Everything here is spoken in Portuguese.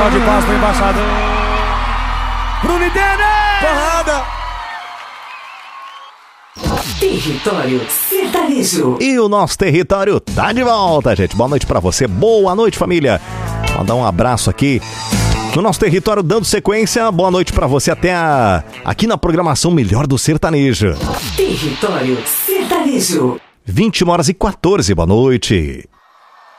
Salve de palmas pro embaixador. Bruno e Denner! Porrada! Território Sertanejo. E o nosso território tá de volta, gente. Boa noite pra você, boa noite, família. Mandar um abraço aqui no nosso território, dando sequência. Boa noite pra você até aqui na programação Melhor do Sertanejo. Território Sertanejo. 20h14, boa noite.